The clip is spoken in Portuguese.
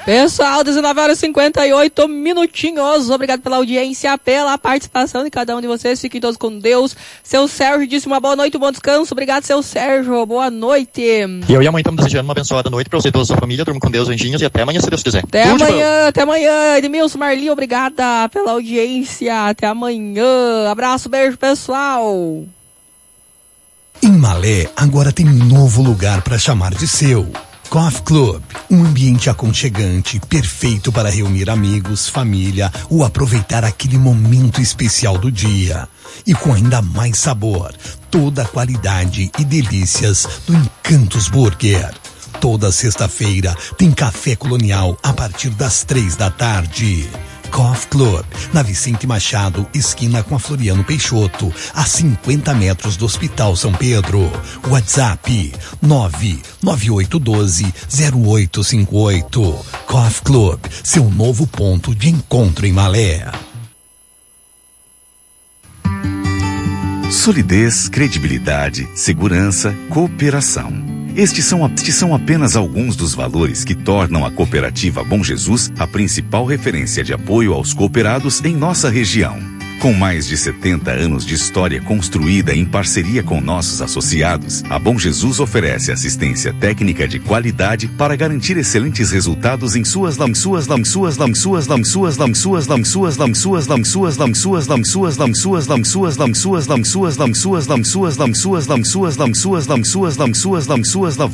Pessoal, 19h58 minutinhos. Obrigado pela audiência, pela participação de cada um de vocês. Fiquem todos com Deus. Seu Sérgio disse uma boa noite, um bom descanso. Obrigado, seu Sérgio. Boa noite. E eu e a mãe estamos desejando uma abençoada noite para você e toda a sua família. Durma com Deus, anjinhos, e até amanhã, se Deus quiser. Até amanhã. Edmilson, Marli, obrigada pela audiência. Até amanhã. Abraço, beijo, pessoal. Em Malé, agora tem um novo lugar para chamar de seu. Coffee Club, um ambiente aconchegante, perfeito para reunir amigos, família ou aproveitar aquele momento especial do dia. E com ainda mais sabor, toda a qualidade e delícias do Encantos Burger. Toda sexta-feira tem café colonial a partir das 3 da tarde. Coffee Club, na Vicente Machado, esquina com a Floriano Peixoto, a 50 metros do Hospital São Pedro. WhatsApp 99812-0858. Coffee Club, seu novo ponto de encontro em Malé. Solidez, credibilidade, segurança, cooperação. Estes são apenas alguns dos valores que tornam a Cooperativa Bom Jesus a principal referência de apoio aos cooperados em nossa região. Com mais de 70 anos de história construída em parceria com nossos associados, a Bom Jesus oferece assistência técnica de qualidade para garantir excelentes resultados em suas